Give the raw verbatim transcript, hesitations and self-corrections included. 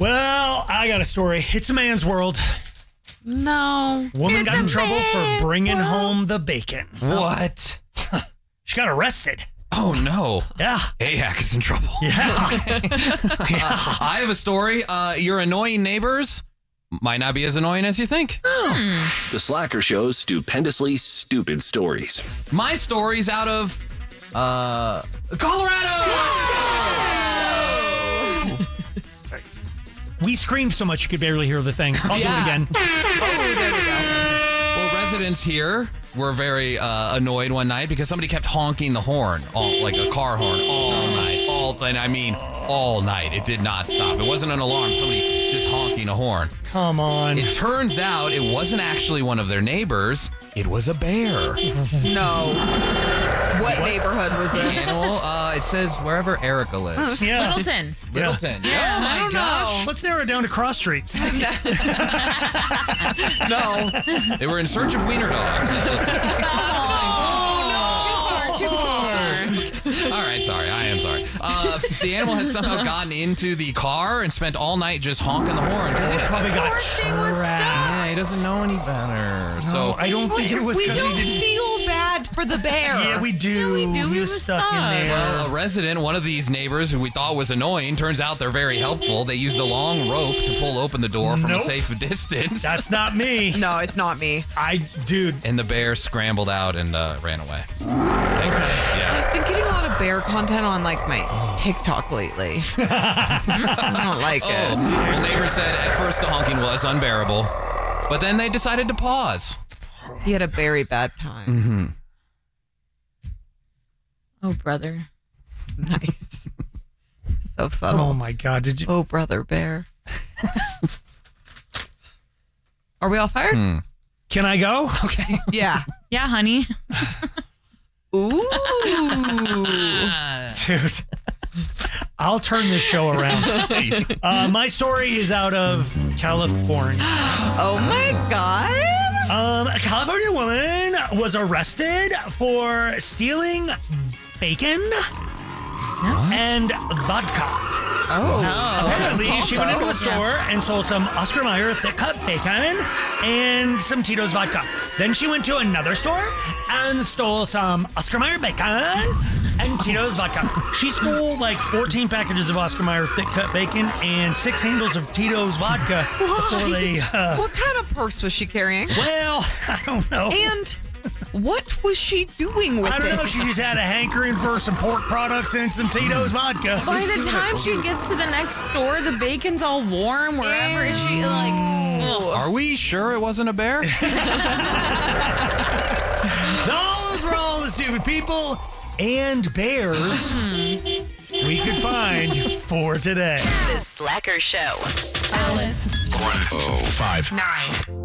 Well, I got a story. It's a man's world. No. Woman It's got in a trouble for man's bringing world. home the bacon. What? She got arrested. Oh, no. Yeah. A-Hack is in trouble. Yeah. Uh, I have a story. Uh, your annoying neighbors might not be as annoying as you think. Oh. The Slacker Show's stupendously stupid stories. My story's out of uh, Colorado. We screamed so much you could barely hear the thing. I'll Yeah. do it again. Oh, there we go. Well, residents here were very uh, annoyed one night because somebody kept honking the horn, all like a car horn, all night. All, and I mean, all night. It did not stop. It wasn't an alarm. Somebody just honking a horn. Come on. It turns out it wasn't actually one of their neighbors. It was a bear. No. What, what neighborhood was this? Animal. Uh, it says wherever Erica lives. Yeah. Littleton. Littleton. Yeah, Yeah. I Oh my don't gosh. know. Let's narrow it down to cross streets. No. They were in search of wiener dogs. That's what's- Too far. All right, sorry. I am sorry. Uh, the animal had somehow gotten into the car and spent all night just honking the horn. Because It probably got Poor thing was trapped. yeah, he doesn't know any better. So So I don't think it was We because don't he didn't. feel bad for the bear. Yeah, we do. Yeah, we do. He He was was stuck in stuck. there. Well, a resident, one of these neighbors who we thought was annoying, turns out they're very helpful. They used a long rope to pull open the door from Nope. a safe distance. That's not me. No, it's not me. I, dude. and the bear scrambled out and uh, ran away. Yeah. I've been getting a lot of bear content on like my TikTok lately. I don't like Oh, it. well, neighbor said at first the honking was unbearable, but then they decided to pause. He had a very bad time. Mm-hmm. Oh, brother. Nice. So subtle. Oh my God! Did you? Oh, brother bear. Are we all fired? Hmm. Can I go? Okay. Yeah. Yeah, honey. Ooh. Dude. I'll turn this show around. Uh, my story is out of California. Oh my God. Um, a California woman was arrested for stealing bacon and vodka. Oh. Apparently, she went into a Oh, store and sold some Oscar Mayer thick cut bacon and some Tito's vodka. Then she went to another store and stole some Oscar Mayer bacon and Tito's vodka. She stole like fourteen packages of Oscar Mayer thick cut bacon and six handles of Tito's vodka before they. Uh, What kind of purse was she carrying? well, I don't know. And what was she doing with I don't it? know. She just had a hankering for some pork products and some Tito's vodka. By the time she gets to the next store, the bacon's all warm wherever she like. ugh. Are we sure it wasn't a bear? Those were all the stupid people and bears we could find for today. The Slacker Show. Alice. one oh five Nine.